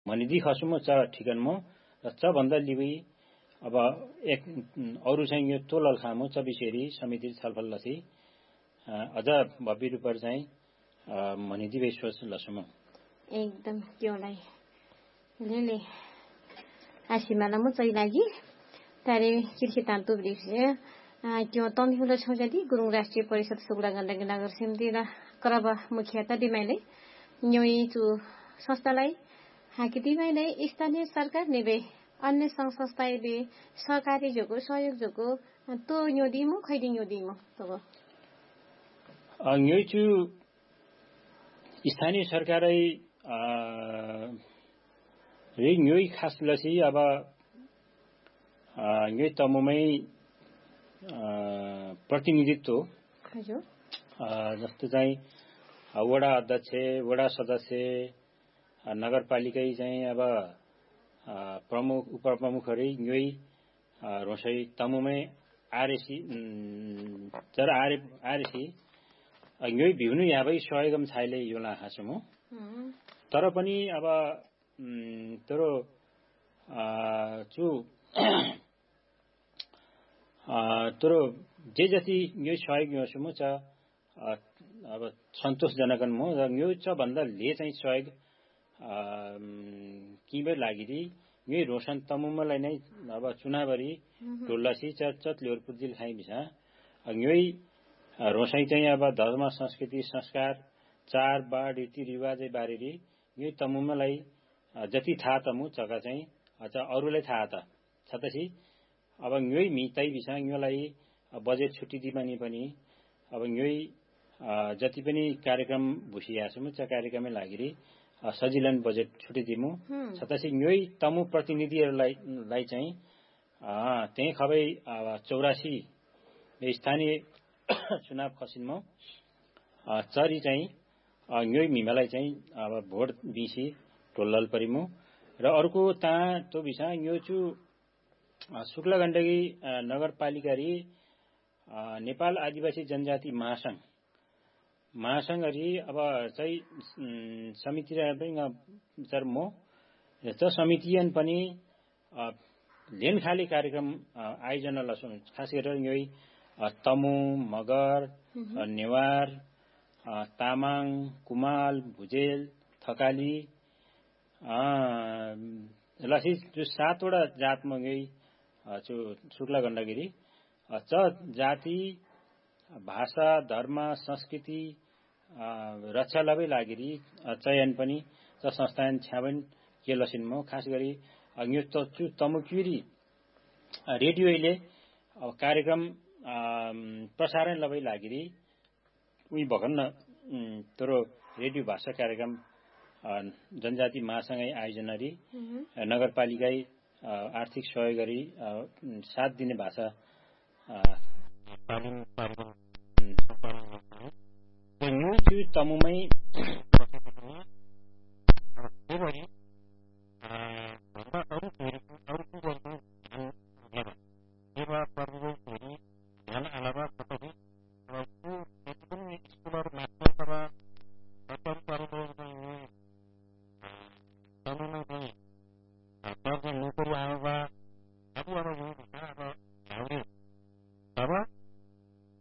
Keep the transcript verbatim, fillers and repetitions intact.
मनिदि खसुम च ठिकन म च भन्दा लिबी अब एक अरु चाहिँ यो तोलल खामो च विषयरी समिति छलफल लसी अझ भव्य रूपमा चाहिँ मनिदि विश्वास लसुम एकदम क्योलाई लेले आसिमाला म चाहिँ लागि तारे कृषि तान्तु ब्रिफे क्यों तन्दी हुँदा छौ जति गुरुङ राष्ट्रिय परिषद सुगुला गण्डकी नगर समिति र करब मुख्यता दिमाइले न्योइ चु संस्थालाई हाकी दिमाइले स्थानीय सरकार नेबे अन्य संघ संस्थाए बे सरकारी जोको सहयोग जोको तो न्यो दिमु खैदि न्यो दिमु तब न्योइ चु स्थानीय सरकारै रे न्योइ खास लसी अब न्योइ तमुमै प्रतिनिधित्व हजुर जस्तो चाहिँ वडा अध्यक्ष वडा सदस्य नगरपालिकै चाहिँ अब प्रमुख उपप्रमुखहरू न्योइ रोसै तमुमै आरएसी तर आरे आरएसी न्योइ भिउनु याबै सहयोगम छाइले योला हासमु तर पनि अब तरो चु तरो जे जति न्योइ सहयोग योसमु छ अब सन्तोषजनकन म र न्योइ छ भन्दा ले चाहिँ सहयोग किबे लागिरी न्योइ रोशन तमुमलाई नै अब चुनावरी टोल्लासी चचत ल्योर पुजिल खाइ बिसा न्योइ रोसाइ चाहिँ अब धर्म संस्कृति संस्कार चाड बाड रीति रिवाजै बारेरी न्योइ तमुमलाई जति थाहा तमु चका चाहिँ अझ अरूलाई थाहा त छतसी अब न्योइ मितै बिसा न्योलाई बजेट छुट्टी दिमानी पनि अब न्योइ जति पनि कार्यक्रम भुसियासमु च कार्यक्रममै लागिरी सजिलन बजेट छुट्टी दिमु छतसी न्योइ तमु प्रतिनिधिहरूलाई लाई चाहिँ त्यही खबै चौरासी स्थानीय चुनाव खसिनमा चरी चाहिँ न्योइ मिमालाई चाहिँ अब भोट दिसी टोल्लल परिमु र अर्को ता तो बिसा न्यो चु शुक्ला गण्डकी नगरपालिका री नेपाल आदिवासी जनजाति महासंघ महासंघ री अब चाहिँ समिति पनि चर्म त समितियन पनि लेन खाली कार्यक्रम आयोजना लसुन खास गरेर न्योइ तमु मगर नेवार तामाङ कुमाल भुजेल थकाली लसी जो सातवटा जातमा न्योइ चु शुक्ला गण्डकी च जाति भाषा धर्म संस्कृति रक्षा लबै लागिरी चयन पनि च संस्थान छ्यावन के लसिनमा खास गरी न्यो चु तमुक्युरी रेडियोले कार्यक्रम प्रसारण लबै लागिरी उही भगन्न तरो रेडियो भाषा कार्यक्रम जनजाति महासँगै आयोजना री नगरपालिकै आर्थिक सहयोग गरी सात दिने भाषा तमुमै